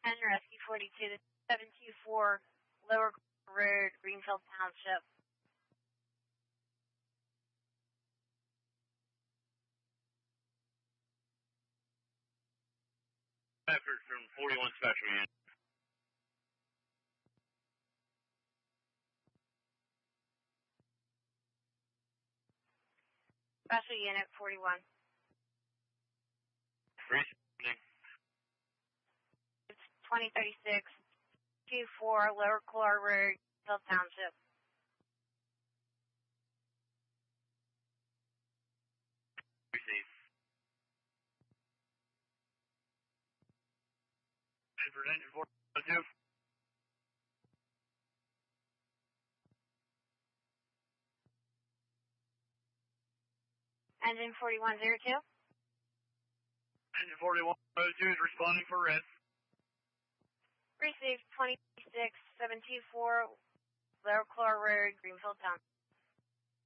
And Rescue 42 to 724 Lower Road, Greenfield Township. Effort from 41 Special Unit. Special Unit 41. Responding. It's 2036 24 Lower Clark Road, Greenfield Township. Receive. Edward Engine 402. Engine 4102. Engine 4102 is responding for red. Received 26 724 Lower Clark Road, Greenfield Township.